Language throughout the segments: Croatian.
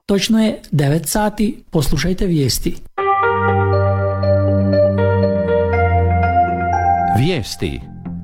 Točno je 9 sati, poslušajte vijesti. Vijesti.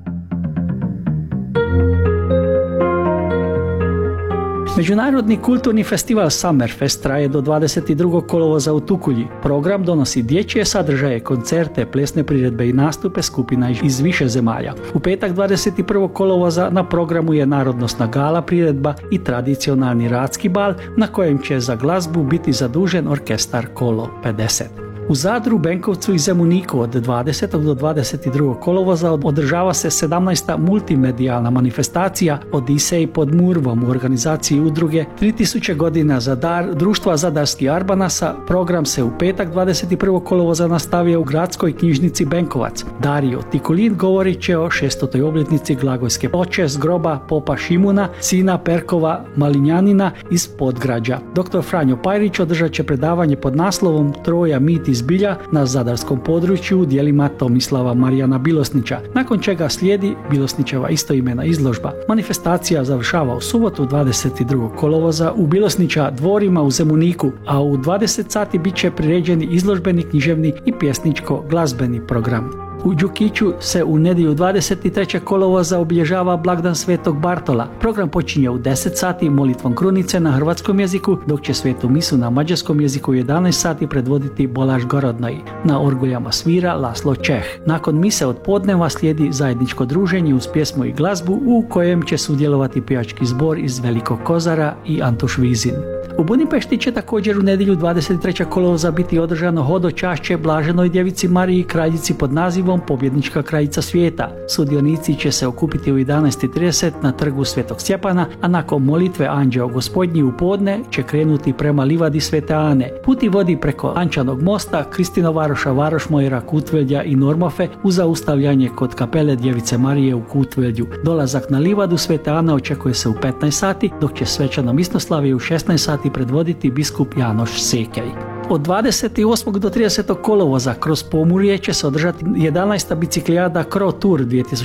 Međunarodni kulturni festival Summerfest traje do 22. kolovoza u Tukulji. Program donosi dječje sadržaje, koncerte, plesne priredbe i nastupe skupina iz više zemalja. U petak 21. kolovoza na programu je narodnosna gala priredba i tradicionalni radski bal na kojem će za glazbu biti zadužen orkestar Kolo 50. U Zadru, Benkovcu i Zemuniku od 20. do 22. kolovoza održava se 17. multimedijalna manifestacija Odisej pod Murvom u organizaciji udruge 3000 godina za dar društva Zadarski Arbanasa. Program se u petak 21. kolovoza nastavio u gradskoj knjižnici Benkovac. Dario Tikulin govorit će o 600. obljetnici glagojske ploče s groba popa Šimuna, sina Perkova Malinjanina iz Podgrađa. Dr. Franjo Pajrić održat će predavanje pod naslovom Troja mit iz Bilja na zadarskom području u djelima Tomislava Marijana Bilosnića, nakon čega slijedi Bilosnićeva istoimena izložba. Manifestacija završava u subotu 22. kolovoza u Bilosnića dvorima u Zemuniku, a u 20 sati bit će priređeni izložbeni, književni i pjesničko-glazbeni program. U Đukiću se u nedjelju 23. kolovoza obilježava blagdan Svetog Bartola. Program počinje u 10 sati molitvom krunice na hrvatskom jeziku, dok će svetu misu na mađarskom jeziku u 11 sati predvoditi Bolaž Gorodnoj. Na orguljama svira Laslo Čeh. Nakon mise od podneva slijedi zajedničko druženje uz pjesmu i glazbu u kojem će sudjelovati pjevački zbor iz Velikog Kozara i Antuš Vizin. U Budimpešti će također u nedjelju 23. kolovoza biti održano hodočašće Blaženoj djevici Mariji kraljici pod nazivom Pobjednička kraljica svijeta. Sudionici će se okupiti u 11:30 na trgu Svetog Stjepana, a nakon molitve Anđeo Gospodnji u podne će krenuti prema livadi Svete Ane. Puti vodi preko Ančanog mosta, Kristinovaroša, Varošmojera, Kutvelja i Normofe u zaustavljanje kod kapele Djevice Marije u Kutvelju. Dolazak na livadu Svete Ane očekuje se u 15 sati, dok će svečano misnoslavije u 16 sati predvoditi biskup Janoš Sekej. Od 28. do 30. kolovoza kroz Pomurje će se održati 11. biciklijada Cro Tour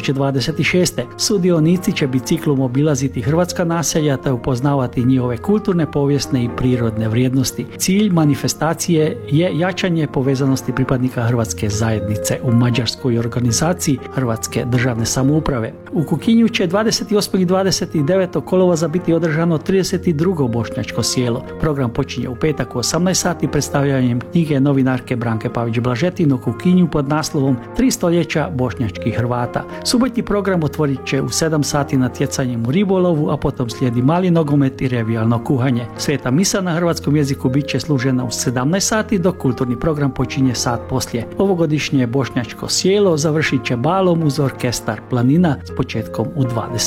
2026. Sudionici će biciklom obilaziti hrvatska naselja te upoznavati njihove kulturne, povijesne i prirodne vrijednosti. Cilj manifestacije je jačanje povezanosti pripadnika hrvatske zajednice u mađarskoj organizaciji Hrvatske državne samouprave. U Kukinju će 28. i 29. kolovoza biti održano 32. bošnjačko sjelo. Program počinje u petak u 18 sati predstavljanjem knjige novinarke Branke Pavić-Blažetin o Kukinju pod naslovom 3 stoljeća bošnjačkih Hrvata. Subotnji program otvorit će u 7 sati natjecanjem u ribolovu, a potom slijedi mali nogomet i revijalno kuhanje. Sveta misa na hrvatskom jeziku bit će služena u 17 sati, dok kulturni program počinje sat poslije. Ovogodišnje bošnjačko sjelo završit će balom uz orkestar Planina s početkom u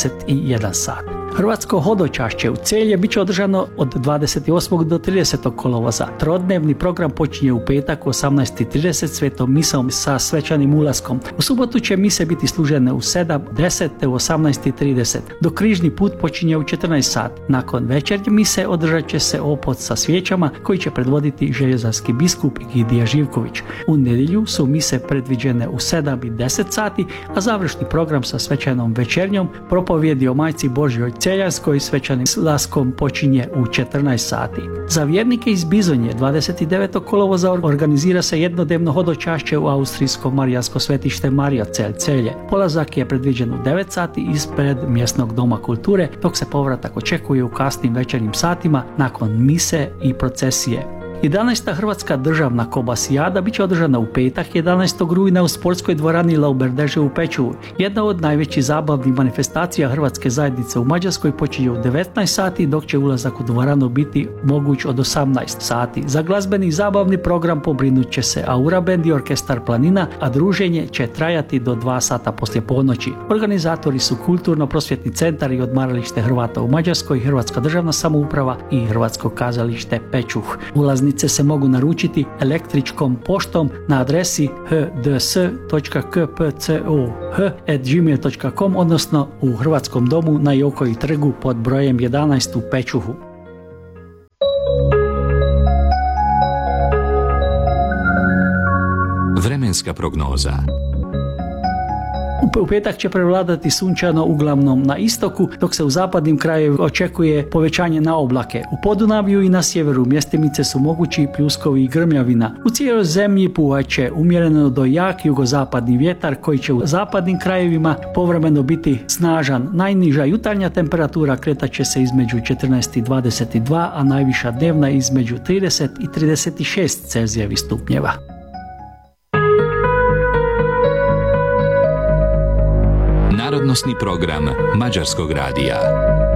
21 sat. Hrvatsko hodočašće u Celje bit će održano od 28. do 30. kolovoza. Trodnevni program počinje u petak u 18:30 svetom misom sa svečanim ulaskom. U subotu će mise biti služene u 7, 10 te u 18:30, dok križni put počinje u 14 sat. Nakon večernje mise održat će se opod sa svijećama koji će predvoditi željezarski biskup Gidija Živković. U nedjelju su mise predviđene u 7 i 10 sati, a završni program sa svečanom večernjom propovjedi o Majci Božjoj Celjanskoj svečanim slaskom počinje u 14 sati. Za vjernike iz Bizonje 29. kolovoza organizira se jednodnevno hodočašće u austrijsko marijansko svetište Marija Celje. Polazak je predviđen u 9 sati ispred mjesnog doma kulture, dok se povratak očekuje u kasnim večernjim satima nakon mise i procesije. 11. Hrvatska državna kobasijada bit će održana u petak 11. rujna u sportskoj dvorani Lauberdeže u Pečuvu. Jedna od najvećih zabavnih manifestacija hrvatske zajednice u Mađarskoj počinje u 19 sati, dok će ulazak u dvoranu biti moguć od 18 sati. Za glazbeni i zabavni program pobrinut će se Aura Band i orkestar Planina, a druženje će trajati do 2 sata poslije ponoći. Organizatori su Kulturno-prosvjetni centar i odmaralište Hrvata u Mađarskoj, Hrvatska državna samouprava i Hrvatsko kazalište Pečuh. Ulaznice se mogu naručiti električkom poštom na adresi hds.kpcoh@gmail.com, odnosno u Hrvatskom domu na Jokoji trgu pod brojem 11 u Pečuhu. Vremenska prognoza. U petak će prevladati sunčano uglavnom na istoku, dok se u zapadnim krajevima očekuje povećanje na oblake. U Podunavlju i na sjeveru mjestimice su mogući pljuskovi i grmljavina. U cijeloj zemlji puhat će umjereno do jak jugozapadni vjetar koji će u zapadnim krajevima povremeno biti snažan. Najniža jutarnja temperatura kretat će se između 14 i 22, a najviša dnevna između 30 i 36 Celzijevih stupnjeva. Narodnosni program Mađarskog radija.